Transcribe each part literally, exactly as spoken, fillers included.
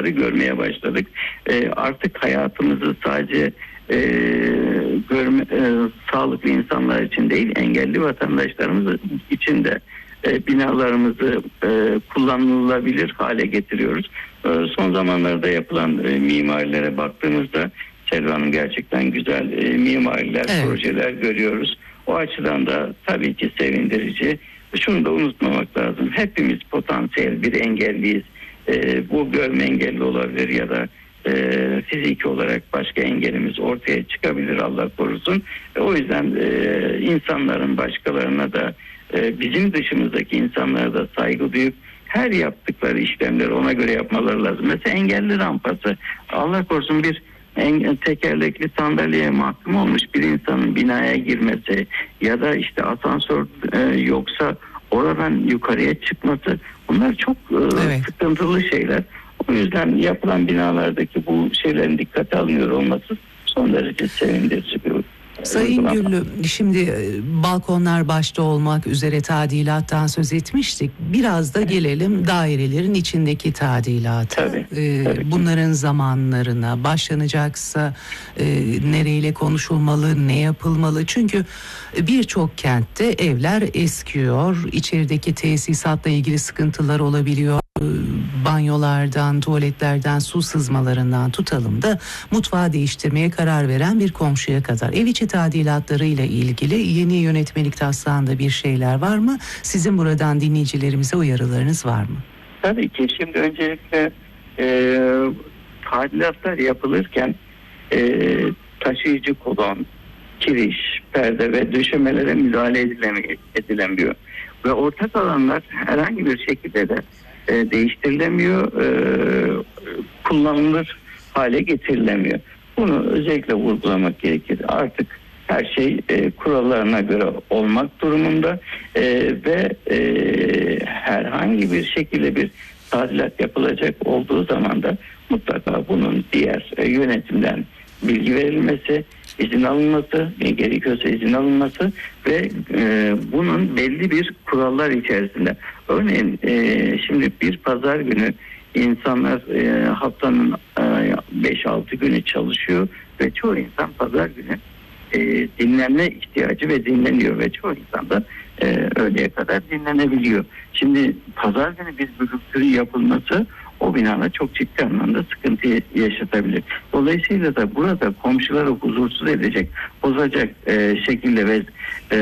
binaları görmeye başladık. E, artık hayatımızı sadece e, görme, e, sağlıklı insanlar için değil, engelli vatandaşlarımız için de e, binalarımızı e, kullanılabilir hale getiriyoruz. E, son zamanlarda yapılan e, mimarilere baktığımızda Selva Hanım, gerçekten güzel e, mimariler, evet. projeler görüyoruz. O açıdan da tabii ki sevindirici. Şunu da unutmamak lazım. Hepimiz potansiyel bir engelliyiz. E, bu görme engelli olabilir ya da e, fiziki olarak başka engelimiz ortaya çıkabilir, Allah korusun. E, o yüzden e, insanların başkalarına da e, bizim dışımızdaki insanlara da saygı duyup her yaptıkları işlemleri ona göre yapmaları lazım. Mesela engelli rampası, Allah korusun bir tekerlekli sandalyeye mahkum olmuş bir insanın binaya girmesi ya da işte asansör e, yoksa oradan yukarıya çıkması, bunlar çok e, evet. sıkıntılı şeyler. O yüzden yapılan binalardaki bu şeylerin dikkate alınıyor olması son derece sevindirici bir Sayın Güllü, şimdi balkonlar başta olmak üzere tadilattan söz etmiştik. Biraz da gelelim dairelerin içindeki tadilata. Tabii, ee, tabii. Bunların zamanlarına, başlanacaksa e, nereyle konuşulmalı, ne yapılmalı? Çünkü birçok kentte evler eskiyor, içerideki tesisatla ilgili sıkıntılar olabiliyor. Banyolardan, tuvaletlerden, su sızmalarından tutalım da mutfağı değiştirmeye karar veren bir komşuya kadar. Ev içi tadilatlarıyla ilgili yeni yönetmelik taslağında bir şeyler var mı? Sizin buradan dinleyicilerimize uyarılarınız var mı? Tabii ki. Şimdi öncelikle e, tadilatlar yapılırken e, taşıyıcı kolon, kiriş, perde ve döşemelere müdahale edilemiyor. Ve ortak alanlar herhangi bir şekilde de E, değiştirilemiyor, e, kullanılır hale getirilemiyor. Bunu özellikle vurgulamak gerekir. Artık her şey e, kurallarına göre olmak durumunda e, ve e, herhangi bir şekilde bir tadilat yapılacak olduğu zaman da mutlaka bunun diğer e, yönetimden bilgi verilmesi, izin alınması, gerekiyorsa izin alınması ve e, bunun belli bir kurallar içerisinde. Örneğin e, şimdi bir pazar günü insanlar e, haftanın e, beş altı günü çalışıyor ve çoğu insan pazar günü e, dinlenme ihtiyacı ve dinleniyor ve çoğu insan da e, öğleye kadar dinlenebiliyor. Şimdi pazar günü bir gürültü yapılması o binada çok ciddi anlamda sıkıntı yaşatabilir. Dolayısıyla da burada komşuları huzursuz edecek, bozacak e, şekilde ve e,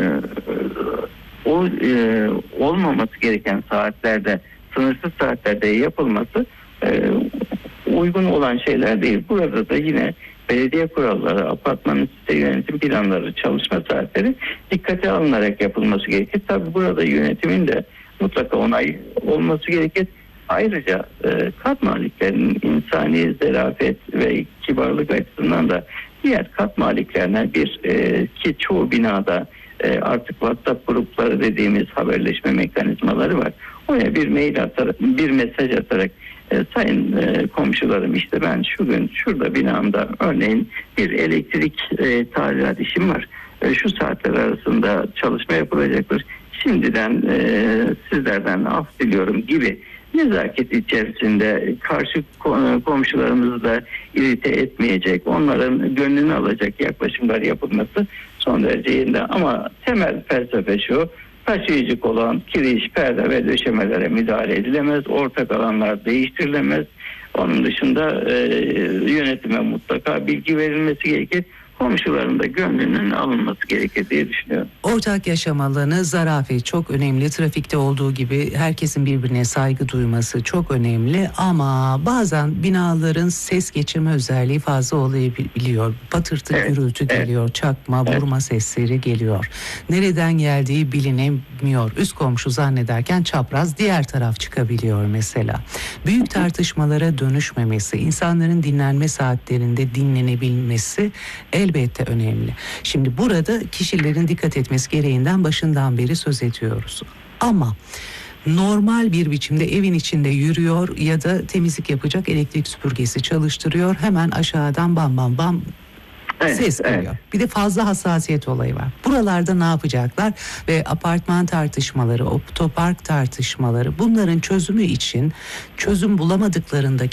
o e, olmaması gereken saatlerde, sınırsız saatlerde yapılması e, uygun olan şeyler değil. Burada da yine belediye kuralları, apartman site yönetim planları, çalışma saatleri dikkate alınarak yapılması gerekir. Tabii burada yönetimin de mutlaka onay olması gerekir. Ayrıca e, kat maliklerinin insani zarafet ve kibarlık açısından da diğer kat maliklerine bir e, ki çoğu binada e, artık WhatsApp grupları dediğimiz haberleşme mekanizmaları var. Oraya bir mail atarak, bir mesaj atarak e, sayın e, komşularım, işte ben şu gün şurada binamda örneğin bir elektrik e, tadilat işim var. E, şu saatler arasında çalışma yapılacaktır. Şimdiden e, sizlerden af diliyorum gibi nezaket içerisinde karşı komşularımızı da irite etmeyecek, onların gönlünü alacak yaklaşımlar yapılması son derece yerinde. Ama temel felsefe şu: taşıyıcı kolon, kiriş, perde ve döşemelere müdahale edilemez, ortak alanlar değiştirilemez. Onun dışında e, yönetime mutlaka bilgi verilmesi gerekir. Komşuların da gönlünün alınması gerekir diye düşünüyorum. Ortak yaşam alanı, zarafet çok önemli. Trafikte olduğu gibi herkesin birbirine saygı duyması çok önemli. Ama bazen binaların ses geçirme özelliği fazla olabiliyor. Patırtı, evet, gürültü evet. geliyor, çakma, evet. vurma sesleri geliyor. Nereden geldiği bilinemiyor. Üst komşu zannederken çapraz diğer taraf çıkabiliyor mesela. Büyük tartışmalara dönüşmemesi, insanların dinlenme saatlerinde dinlenebilmesi elbette önemli. Şimdi burada kişilerin dikkat etmesi gereğinden başından beri söz ediyoruz. Ama normal bir biçimde evin içinde yürüyor ya da temizlik yapacak elektrik süpürgesi çalıştırıyor. Hemen aşağıdan bam bam bam evet, ses geliyor. Evet. Bir de fazla hassasiyet olayı var. Buralarda ne yapacaklar? Ve apartman tartışmaları, otopark tartışmaları, bunların çözümü için çözüm bulamadıklarında